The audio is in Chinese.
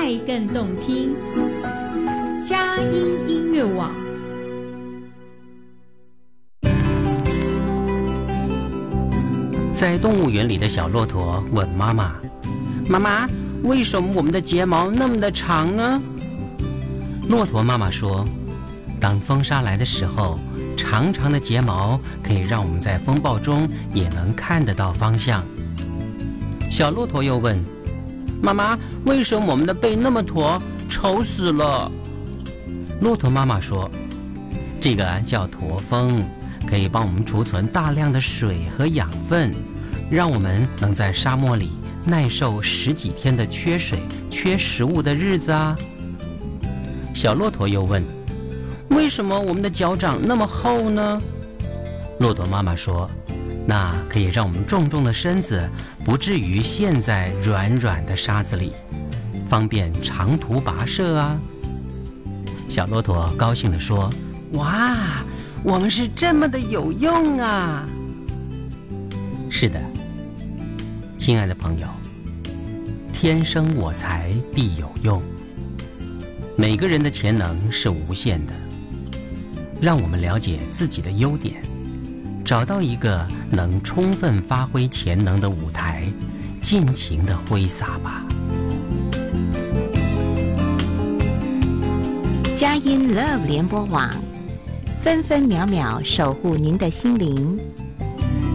爱更动听。佳音音乐网。 在动物园里的小骆驼问妈妈：“妈妈，为什么我们的睫毛那么的长呢？”骆驼妈妈说：“当风沙来的时候，长长的睫毛可以让我们在风暴中也能看得到方向。”小骆驼又问：“妈妈，为什么我们的背那么驼，丑死了？”骆驼妈妈说：“这个叫驼峰，可以帮我们储存大量的水和养分，让我们能在沙漠里耐受10几天的缺水、缺食物的日子啊。”小骆驼又问：“为什么我们的脚掌那么厚呢？”骆驼妈妈说：“那可以让我们重重的身子不至于陷在软软的沙子里，方便长途跋涉啊。”小骆驼高兴地说：“哇，我们是这么的有用啊！”是的，亲爱的朋友，天生我材必有用。每个人的潜能是无限的，让我们了解自己的优点，找到一个能充分发挥潜能的舞台，尽情地挥洒吧。 佳音 Love 联播网，分分秒秒守护您的心灵。